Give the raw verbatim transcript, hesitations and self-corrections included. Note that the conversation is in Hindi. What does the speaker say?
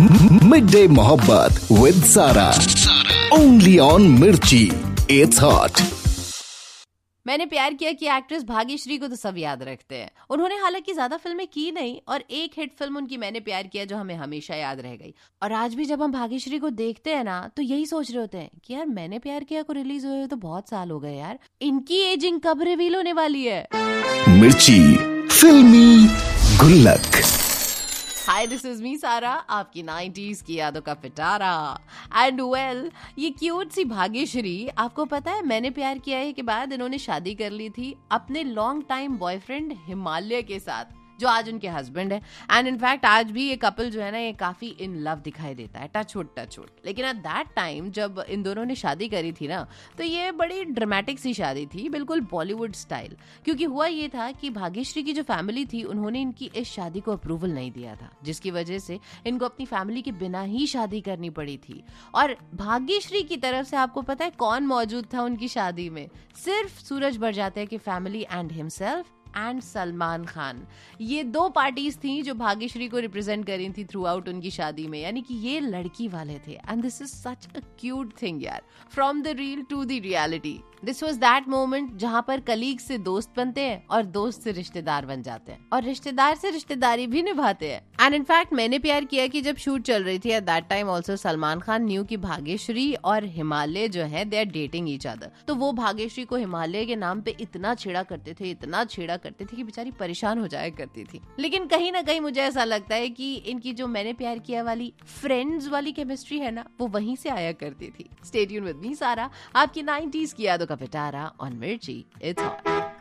मिड डे मोहब्बत विद सारा, ओनली ऑन मिर्ची, इट्स हॉट। मैंने प्यार किया कि एक्ट्रेस भाग्यश्री को तो सब याद रखते हैं। उन्होंने हालांकि ज्यादा फिल्में की नहीं और एक हिट फिल्म उनकी मैंने प्यार किया जो हमें हमेशा याद रह गई। और आज भी जब हम भाग्यश्री को देखते हैं ना तो यही सोच रहे होते हैं कि यार मैंने प्यार किया को रिलीज हुए तो बहुत साल हो गए यार, इनकी एजिंग कब रिवील होने वाली है। मिर्ची फिल्मी गुल्लक। हाय, दिस इज मी सारा, आपकी नाइंटीज़ की यादों का पिटारा। एंड वेल, ये क्यूट सी भाग्यश्री, आपको पता है मैंने प्यार किया है के बाद इन्होंने शादी कर ली थी अपने लॉन्ग टाइम बॉयफ्रेंड हिमालय के साथ, जो आज उनके हस्बैंड है। एंड इनफैक्ट आज भी ये कपल जो है ना ये काफी इन लव दिखाई देता है, टच वुड टच वुड। लेकिन एट दैट टाइम जब इन दोनों ने शादी करी थी ना तो ये बड़ी ड्रामेटिक सी शादी थी, बिल्कुल बॉलीवुड स्टाइल। क्योंकि हुआ ये था कि भाग्यश्री की जो फैमिली थी उन्होंने इनकी इस शादी को अप्रूवल नहीं दिया था, जिसकी वजह से इनको अपनी फैमिली के बिना ही शादी करनी पड़ी थी। और भाग्यश्री की तरफ से आपको पता है कौन मौजूद था उनकी शादी में? सिर्फ सूरज बड़जात्या की family and himself and Salman Khan. ये दो पार्टीज थी जो भाग्यश्री को रिप्रेजेंट करी थी थ्रू आउट उनकी शादी में, यानी कि ये लड़की वाले थे। And this is such a cute thing यार, from the reel to the reality. This was that moment जहां पर कलीग से दोस्त बनते हैं और दोस्त से रिश्तेदार बन जाते हैं और रिश्तेदार से रिश्तेदारी भी निभाते हैं। एंड इनफैक्ट मैंने प्यार किया कि जब शूट चल रही थी at that time also Salman Khan new की भाग्यश्री और हिमालय जो है they are dating each other. तो वो भाग्यश्री को हिमालय के नाम पे इतना छेड़ा करते थे, इतना छेड़ा करते थे कि बेचारी परेशान हो जाया करती थी। लेकिन कहीं ना कहीं मुझे ऐसा लगता है कि इनकी जो मैंने प्यार किया वाली फ्रेंड्स वाली केमिस्ट्री है ना वो वहीं से आया करती थी। स्टे ट्यून विद मी सारा, आपकी नाइंटीज़ की यादों का पिटारा ऑन मिर्ची, इट्स हॉट।